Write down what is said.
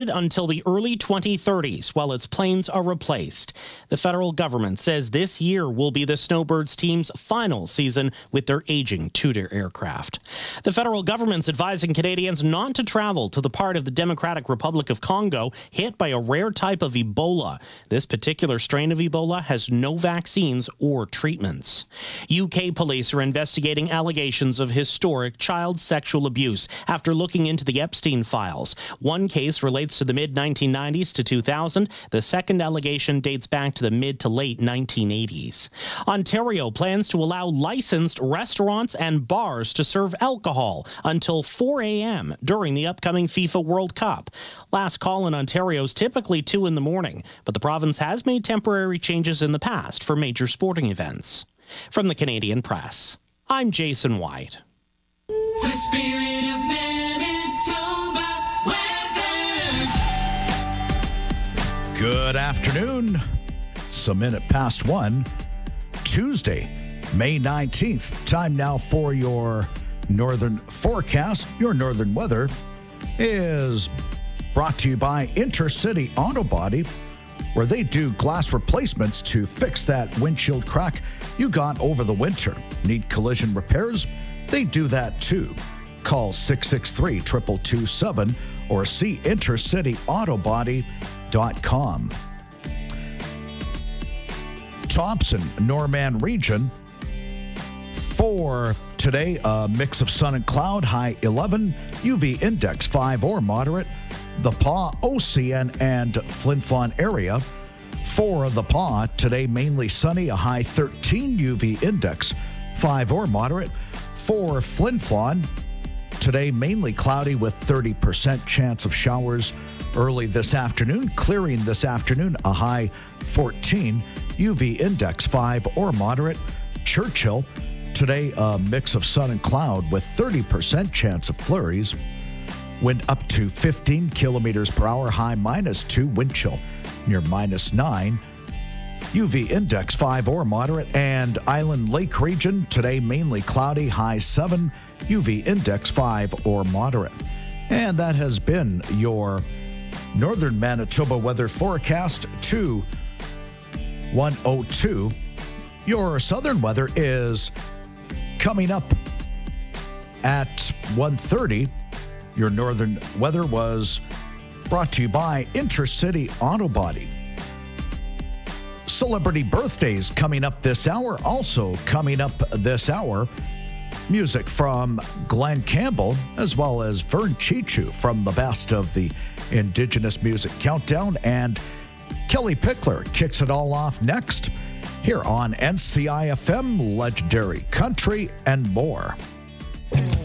until the early 2030s while its planes are replaced. The federal government says this year will be the Snowbirds team's final season with their aging Tudor aircraft. The federal government's advising Canadians not to travel to the part of the Democratic Republic of Congo hit by a rare type of Ebola. This particular strain of Ebola has no vaccines or treatments. UK police are investigating allegations of historic child sexual abuse after looking into the Epstein files. One case relates to the mid-1990s to 2000. The second allegation dates back to the mid to late 1980s. Ontario plans to allow licensed restaurants and bars to serve alcohol until 4 a.m. during the upcoming FIFA World Cup. Last call in Ontario is typically 2 in the morning, but the province has made temporary changes in the past for major sporting events. From the Canadian Press, I'm Jason White. The spirit of Manitoba weather. Good afternoon. It's a minute past 1, Tuesday, May 19th. Time now for your northern forecast. Your northern weather is brought to you by Intercity Auto Body, where they do glass replacements to fix that windshield crack you got over the winter. Need collision repairs? They do that too. Call 663-2227 or see intercityautobody.com. Thompson, Norman region. For today, a mix of sun and cloud, high 11, UV index 5 or moderate. The Pas, OCN, and Flin Flon area. For the Pas, today mainly sunny, a high 13, UV index 5 or moderate. For Flin Flon, today mainly cloudy with 30% chance of showers early this afternoon. Clearing this afternoon, a high 14, UV index 5 or moderate. Churchill, today a mix of sun and cloud with 30% chance of flurries. Wind up to 15 kilometers per hour, high -2, wind chill near -9. UV index 5 or moderate. And Island Lake region, today mainly cloudy, high 7, UV index 5 or moderate. And that has been your northern Manitoba weather forecast to 102. Your southern weather is coming up at 1:30. Your northern weather was brought to you by Intercity Auto Body. Celebrity birthdays coming up this hour. Also coming up this hour, music from Glenn Campbell as well as Vern Chichu from the best of the Indigenous Music Countdown. And Kelly Pickler kicks it all off next here on NCIFM, Legendary Country and more.